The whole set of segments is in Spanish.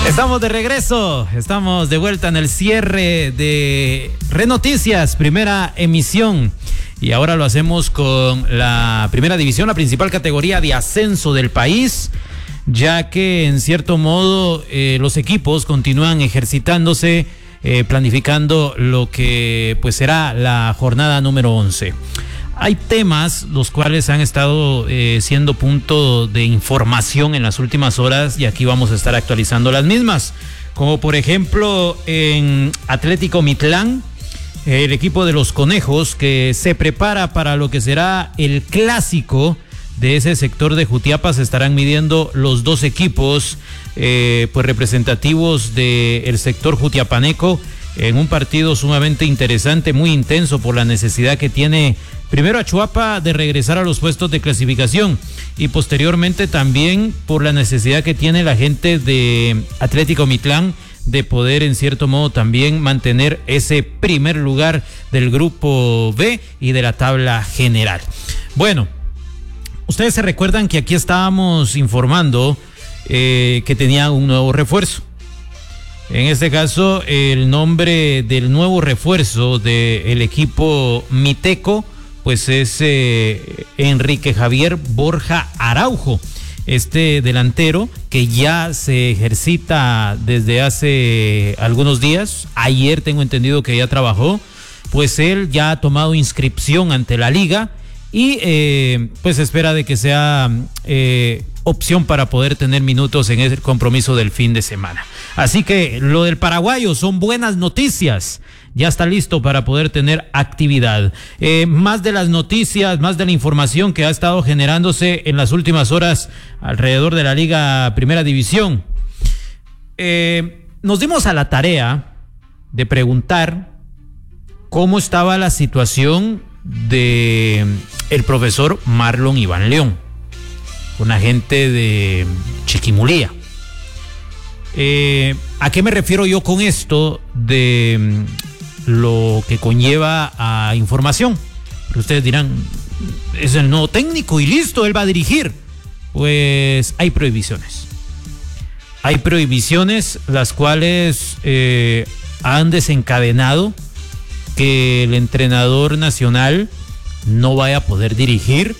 Estamos de regreso, estamos de vuelta en el cierre de Renoticias, primera emisión. Y ahora lo hacemos con la primera división, la principal categoría de ascenso del país, ya que en cierto modo los equipos continúan ejercitándose, planificando lo que pues será la jornada número 11. Hay temas los cuales han estado siendo punto de información en las últimas horas y aquí vamos a estar actualizando las mismas, como por ejemplo en Atlético Mitlán, el equipo de los Conejos que se prepara para lo que será el clásico de ese sector de Jutiapa. Se estarán midiendo los dos equipos pues representativos del sector jutiapaneco en un partido sumamente interesante, muy intenso por la necesidad que tiene primero Achuapa de regresar a los puestos de clasificación y posteriormente también por la necesidad que tiene la gente de Atlético Mitlán de poder en cierto modo también mantener ese primer lugar del grupo B y de la tabla general. Bueno, ustedes se recuerdan que aquí estábamos informando que tenía un nuevo refuerzo. En este caso, el nombre del nuevo refuerzo del equipo miteco pues es Enrique Javier Borja Araujo, este delantero que ya se ejercita desde hace algunos días. Ayer tengo entendido que ya trabajó, pues él ya ha tomado inscripción ante la liga y pues espera de que sea opción para poder tener minutos en el compromiso del fin de semana. Así que lo del paraguayo son buenas noticias. Ya está listo para poder tener actividad. Más de las noticias, más de la información que ha estado generándose en las últimas horas alrededor de la Liga Primera División. Nos dimos a la tarea de preguntar cómo estaba la situación de el profesor Marlon Iván León, un agente de Chiquimulía. ¿A qué me refiero yo con esto de lo que conlleva a información? Porque ustedes dirán, es el nuevo técnico y listo, él va a dirigir. Pues hay prohibiciones. Hay prohibiciones las cuales han desencadenado que el entrenador nacional no vaya a poder dirigir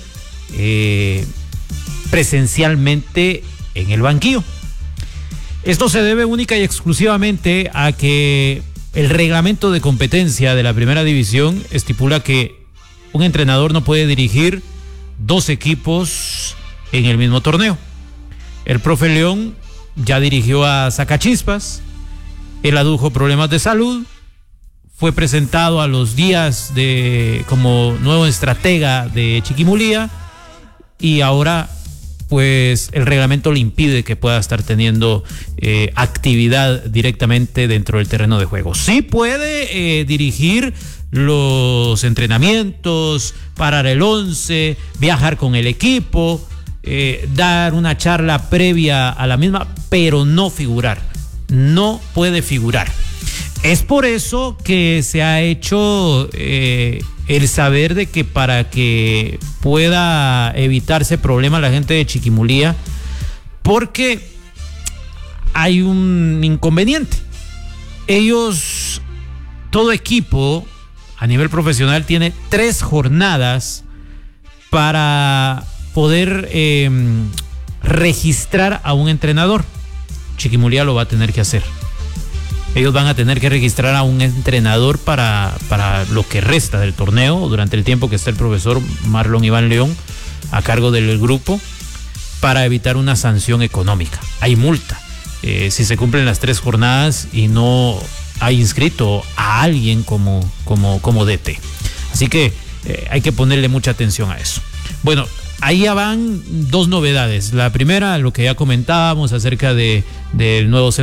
presencialmente en el banquillo. Esto se debe única y exclusivamente a que el reglamento de competencia de la primera división estipula que un entrenador no puede dirigir dos equipos en el mismo torneo. El profe León ya dirigió a Zacachispas, él adujo problemas de salud, fue presentado a los días como nuevo estratega de Chiquimulía y ahora pues el reglamento le impide que pueda estar teniendo actividad directamente dentro del terreno de juego. Sí puede dirigir los entrenamientos, parar el 11, viajar con el equipo, dar una charla previa a la misma, pero no figurar, no puede figurar. Es por eso que se ha hecho el saber de que para que pueda evitarse problema la gente de Chiquimulía, porque hay un inconveniente. Ellos, todo equipo a nivel profesional tiene 3 jornadas para poder registrar a un entrenador. Chiquimulía lo va a tener que hacer. Ellos van a tener que registrar a un entrenador para lo que resta del torneo, durante el tiempo que está el profesor Marlon Iván León a cargo del grupo, para evitar una sanción económica. Hay multa. Si se cumplen las 3 jornadas y no hay inscrito a alguien como DT. Así que hay que ponerle mucha atención a eso. Bueno, ahí ya van 2 novedades. La primera, lo que ya comentábamos acerca del nuevo centro